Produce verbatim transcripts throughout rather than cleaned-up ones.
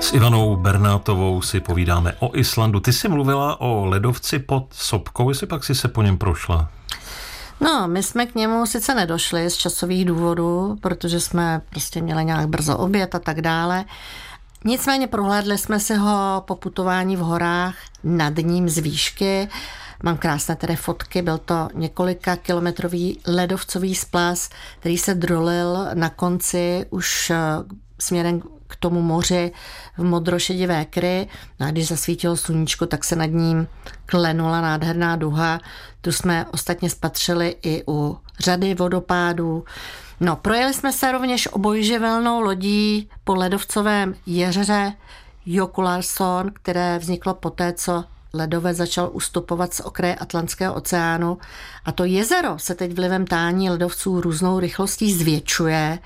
S Ivanou Bernátovou si povídáme o Islandu. Ty jsi mluvila o ledovci pod sopkou, jestli pak si se po něm prošla? No, my jsme k němu sice nedošli z časových důvodů, protože jsme prostě měli nějak brzo oběd a tak dále. Nicméně prohlédli jsme si ho po putování v horách nad ním z výšky. Mám krásné tedy fotky, byl to několika kilometrový ledovcový splaz, který se drolil na konci už směrem k tomu moři v modrošedivé kry. No a když zasvítilo sluníčko, tak se nad ním klenula nádherná duha. Tu jsme ostatně spatřili i u řady vodopádů. No, projeli jsme se rovněž obojživelnou lodí po ledovcovém jeřeře Jökulsárlón, které vzniklo poté, co ledovec začal ustupovat z okraje Atlantského oceánu. A to jezero se teď vlivem tání ledovců různou rychlostí zvětšuje.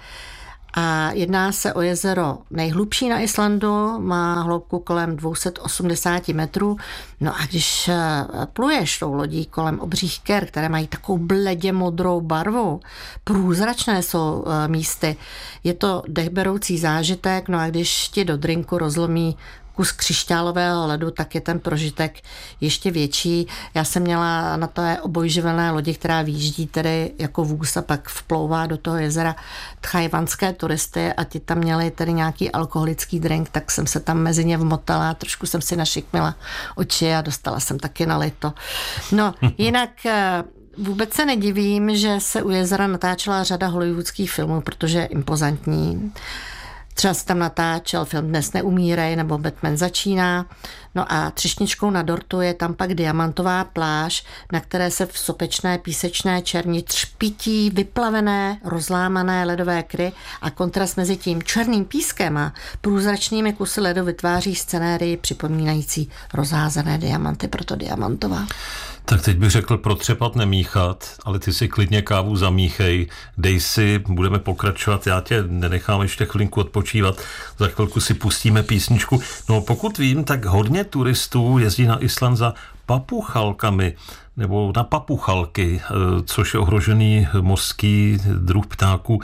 A jedná se o jezero nejhlubší na Islandu, má hloubku kolem dvě stě osmdesát metrů. No a když pluješ tou lodí kolem obřích ker, které mají takovou bledě modrou barvu, průzračné jsou místy, je to dechberoucí zážitek. No a když ti do drinku rozlomí kus křišťálového ledu, tak je ten prožitek ještě větší. Já jsem měla na té obojživelné lodi, která výjíždí tedy jako vůz a pak vplouvá do toho jezera tchajwanské turisty a ti tam měli tedy nějaký alkoholický drink, tak jsem se tam mezi ně vmotala, trošku jsem si našikmila oči a dostala jsem taky nalito. No, jinak vůbec se nedivím, že se u jezera natáčela řada hollywoodských filmů, protože je impozantní. Třeba se tam natáčel film Dnes neumírej nebo Batman začíná. No a třešničkou na dortu je tam pak diamantová pláž, na které se v sopečné písečné černi třpití vyplavené, rozlámané ledové kry a kontrast mezi tím černým pískem a průzračnými kusy ledu vytváří scenérii připomínající rozházené diamanty, proto diamantová. Tak teď bych řekl protřepat nemíchat, ale ty si klidně kávu zamíchej, dej si, budeme pokračovat, já tě nenechám ještě chvilinku odpočívat, za chvilku si pustíme písničku. No pokud vím, tak hodně turistů jezdí na Island za papuchalkami, nebo na papuchalky, což je ohrožený mořský druh ptáků.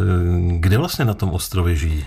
Kde vlastně na tom ostrově žijí?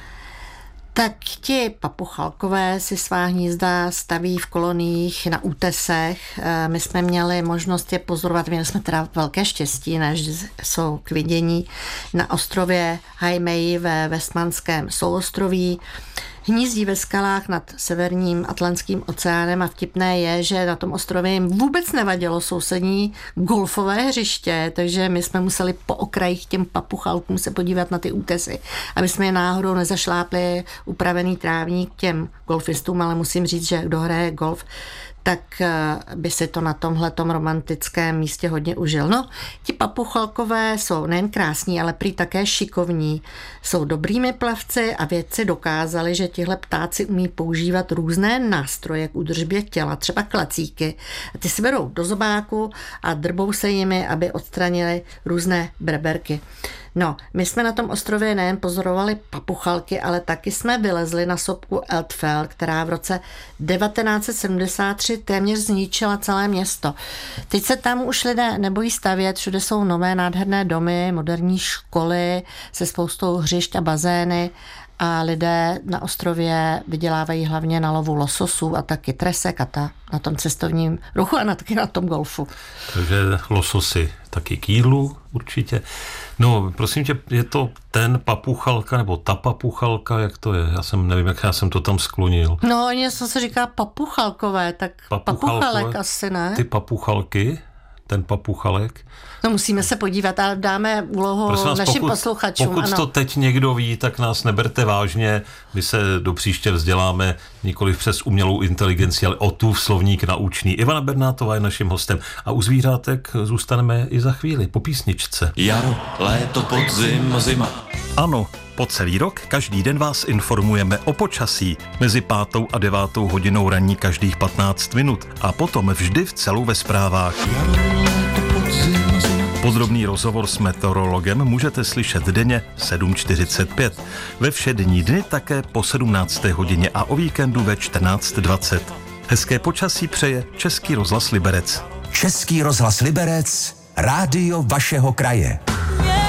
Tak ti papuchalkové si svá hnízda staví v koloniích na útesech. My jsme měli možnost je pozorovat, měli jsme teda velké štěstí, než jsou k vidění na ostrově Heimaey ve Westmanském souostroví. Hnízdí ve skalách nad severním Atlantským oceánem a vtipné je, že na tom ostrově jim vůbec nevadilo sousední golfové hřiště, takže my jsme museli po okrajích těm papuchalkům se podívat na ty útesy, aby jsme je náhodou nezašlápli upravený trávník těm golfistům, ale musím říct, že kdo hraje golf, tak by si to na tomhletom romantickém místě hodně užil. No, ti papuchalkové jsou nejen krásní, ale prý také šikovní. Jsou dobrými plavci a vědci dokázali, že tihle ptáci umí používat různé nástroje k údržbě těla, třeba klacíky. A ty si berou do zobáku a drbou se jimi, aby odstranili různé breberky. No, my jsme na tom ostrově nejen pozorovali papuchalky, ale taky jsme vylezli na sopku Eldfell, která v roce devatenáct set sedmdesát tři téměř zničila celé město. Teď se tam už lidé nebojí stavět, všude jsou nové nádherné domy, moderní školy se spoustou hřišť a bazény a lidé na ostrově vydělávají hlavně na lovu lososů a taky tresek a ta na tom cestovním ruchu a na, taky na tom golfu. Takže lososy, taky kýdlu určitě. No, prosím tě, je to ten papuchalka nebo ta papuchalka, jak to je? Já jsem, nevím, jak já jsem to tam sklonil. No, něco se říká papuchalkové, tak papuchalek asi, ne? Ty papuchalky, ten papuchalek. No musíme se podívat, ale dáme úlohu vás, našim pokud, posluchačům. Pokud ano. to teď někdo ví, tak nás neberte vážně, my se do příště vzděláme nikoliv přes umělou inteligenci, ale o tu slovník naučný. Ivana Bernátová je naším hostem a u zvířátek zůstaneme i za chvíli po písničce. Jaro, léto, podzim, zima. Ano, po celý rok každý den vás informujeme o počasí. Mezi pátou a devátou hodinou ranní každých patnáct minut a potom vždy v celu ve zprávách. Jaro, léto, podzim, zima. Podrobný rozhovor s meteorologem můžete slyšet denně sedm čtyřicet pět. Ve všední dny také po sedmnácté hodině a o víkendu ve čtrnáct dvacet. Hezké počasí přeje Český rozhlas Liberec. Český rozhlas Liberec, rádio vašeho kraje.